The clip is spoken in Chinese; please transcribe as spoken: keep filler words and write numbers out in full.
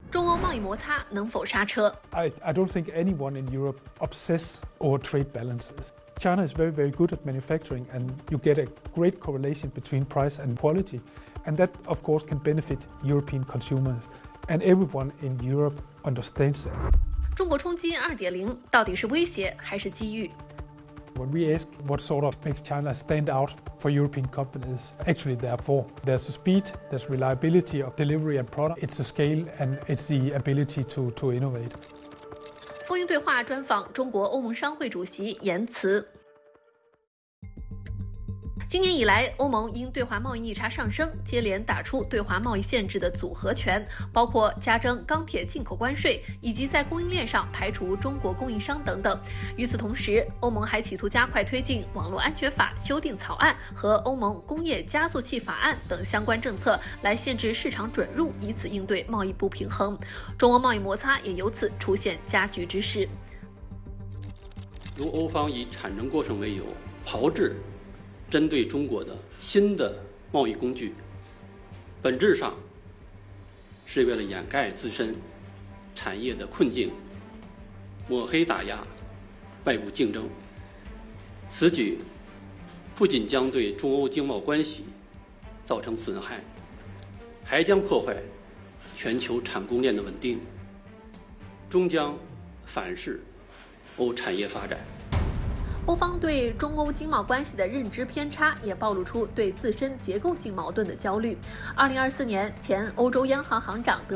中欧贸易摩擦能否刹车？ I, I don't think anyone in Europe obsess over trade balances. China is very, very good at manufacturing, and you get a great correlation between price and quality. And that, of course, can benefit European consumers. And everyone in Europe understands that. 中国冲击 二点零 到底是威胁还是机遇？ When we ask what sort of makes China stand out for European companies, actually there are four. There's the speed, there's reliability of delivery and product, it's the scale, and it's the ability to, to innovate. 风云对话专访中国欧盟商会主席严慈。今年以来，欧盟因对华贸易逆差上升，接连打出对华贸易限制的组合拳，包括加征钢铁进口关税，以及在供应链上排除中国供应商等等。与此同时，欧盟还企图加快推进网络安全法修订草案和欧盟工业加速器法案等相关政策，来限制市场准入，以此应对贸易不平衡。中欧贸易摩擦也由此出现加剧之势。 如欧方以产能过剩为由，炮制针对中国的新的贸易工具，本质上是为了掩盖自身产业的困境，抹黑打压外部竞争。此举不仅将对中欧经贸关系造成损害，还将破坏全球产供链的稳定，终将反噬欧产业发展。 欧方对中欧经贸关系的认知偏差，也暴露出对自身结构性矛盾的焦虑。二零二四年，前欧洲央行行长德